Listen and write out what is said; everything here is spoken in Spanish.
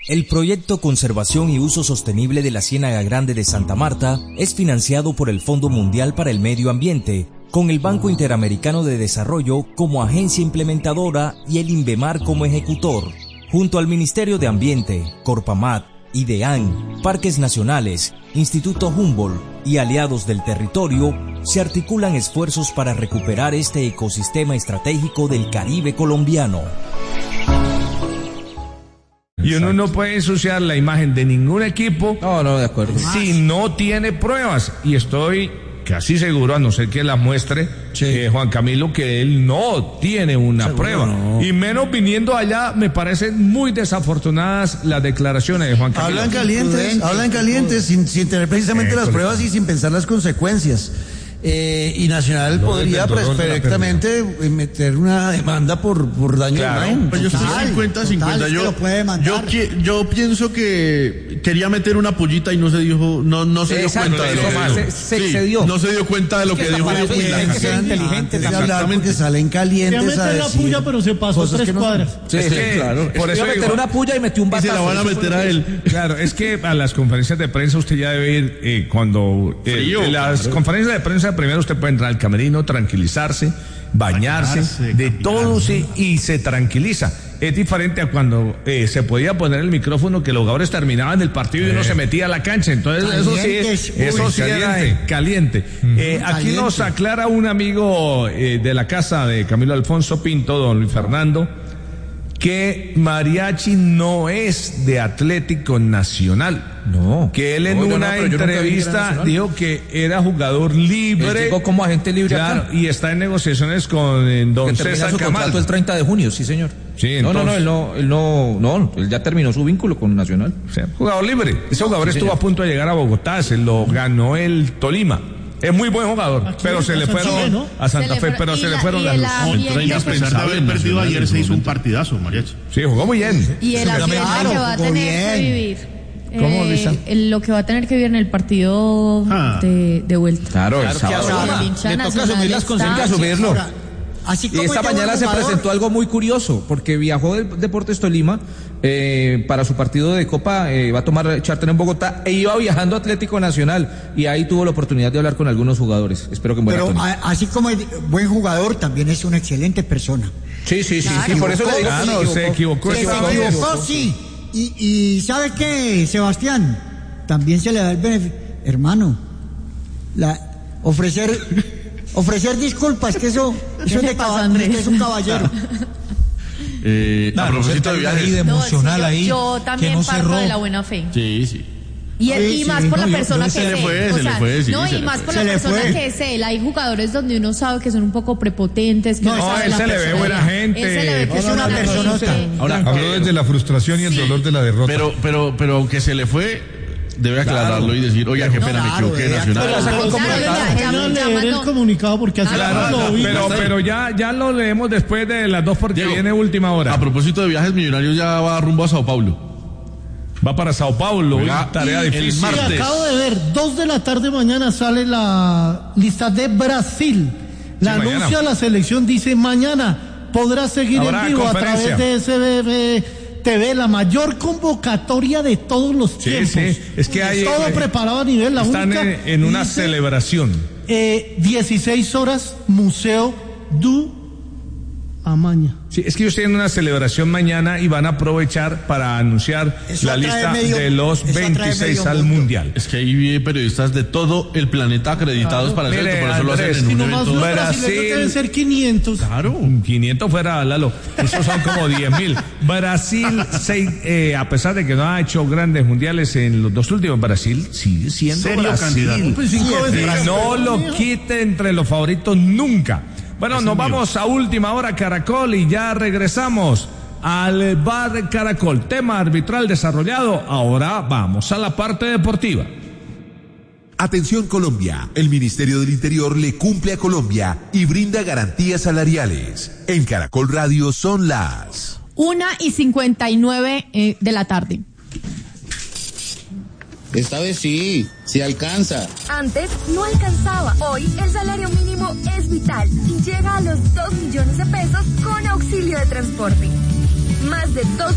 El proyecto Conservación y Uso Sostenible de la Ciénaga Grande de Santa Marta es financiado por el Fondo Mundial para el Medio Ambiente, con el Banco Interamericano de Desarrollo como agencia implementadora y el INVEMAR como ejecutor. Junto al Ministerio de Ambiente, Corpamat, IDEAN, Parques Nacionales, Instituto Humboldt y aliados del territorio, se articulan esfuerzos para recuperar este ecosistema estratégico del Caribe colombiano. Y uno no puede ensuciar la imagen de ningún equipo de acuerdo. si no tiene pruebas. Y estoy casi seguro, a no ser que la muestre Juan Camilo, que él no tiene una Seguro prueba. No. Y menos viniendo allá, me parecen muy desafortunadas las declaraciones de Juan Camilo. Hablan calientes sin tener precisamente las pruebas y sin pensar las consecuencias. Y Nacional podría perfectamente meter una demanda por daño de imagen. Pues yo estoy 50-50. Yo pienso que quería meter una pollita y no se dio cuenta de lo que dijo. Se dio. No se dio cuenta de lo que dijo. Hay que ser inteligente. Porque salen calientes quería meter la puya, pero se pasó 3 cuadras. Claro. Por eso meter una puya y metió un batazo. Y se la van a meter a él. Claro, es que a las conferencias de prensa usted ya debe ir cuando las conferencias de prensa, primero usted puede entrar al camerino, tranquilizarse, bañarse, de todo y se tranquiliza. Es diferente a cuando se podía poner el micrófono, que los jugadores terminaban el partido y uno se metía a la cancha. Entonces eso sí era caliente. Aquí nos aclara un amigo de la casa de Camilo Alfonso Pinto, don Luis Fernando, que Mariachi no es de Atlético Nacional. No. Que él en una entrevista dijo que era jugador libre. Él llegó como agente libre acá. Y está en negociación con don César su Camargo. contrato el 30 de junio, sí señor. Sí, entonces... Él ya terminó su vínculo con Nacional. O sea, jugador libre. Ese jugador estuvo a punto de llegar a Bogotá, se lo ganó el Tolima. Es muy buen jugador, pero se le fueron a Santa Fe, pero se le fueron las luces. A pesar de haber perdido ayer, se hizo un partidazo, Mariachi. Sí, jugó muy bien. Y el ambiente que va a tener que vivir. ¿Cómo, Lisa? Lo que va a tener que vivir en el partido de vuelta. Claro, le toca asumir las consecuencias, asumirlo. Así como esta mañana se presentó algo muy curioso, porque viajó del Deportes Tolima para su partido de Copa, va a tomar charter en Bogotá, e iba viajando a Atlético Nacional, y ahí tuvo la oportunidad de hablar con algunos jugadores. Espero que en buena tónica. Pero así como es buen jugador, también es una excelente persona. Sí, por eso le digo se equivocó. Sí. Y ¿sabe qué, Sebastián? También se le da el beneficio. Hermano, ofrecer disculpas, que eso es de caballero, que es un caballero. A propósito de viajes. Yo también parto de la buena fe. Sí. Y más por la persona que se le fue. Y más por la persona que es él. Hay jugadores donde uno sabe que son un poco prepotentes. Que él se le ve buena gente. Él se le ve que es una persona. Ahora, habló desde la frustración y el dolor de la derrota. Pero aunque se le fue, debe aclararlo y decir, oiga, qué pena, me equivoqué, Nacional. Leer el comunicado porque hace pero ya lo leemos después de las 2 porque viene última hora. A propósito de viajes, Millonarios ya va rumbo a Sao Paulo. Va para Sao Paulo, tarea difícil. El martes. Acabo de ver, 2 de la tarde mañana sale la lista de Brasil. La anuncia la selección, dice mañana podrá seguir en vivo a través de SBF TV, la mayor convocatoria de todos los tiempos. Sí. Es que hay todo preparado a nivel, están en una celebración. 16 horas, Museo du Amaña. Sí, es que ellos tienen una celebración mañana y van a aprovechar para anunciar la lista de los 26 al Mundial. Es que hay periodistas de todo el planeta acreditados para hacer esto, por eso lo hacen en un evento. Brasil deben ser 500. Claro, 500 fuera, Lalo. Esos son como 10.000. Brasil, a pesar de que no ha hecho grandes mundiales en los 2 últimos, Brasil sigue siendo Brasil. Pues y no lo quite entre los favoritos nunca. Bueno, nos vamos a última hora Caracol y ya regresamos al bar Caracol. Tema arbitral desarrollado. Ahora vamos a la parte deportiva. Atención Colombia, el Ministerio del Interior le cumple a Colombia y brinda garantías salariales. En Caracol Radio son las 1:59 de la tarde. Esta vez sí alcanza. Antes no alcanzaba. Hoy el salario mínimo es vital y llega a los 2 millones de pesos con auxilio de transporte. Más de 2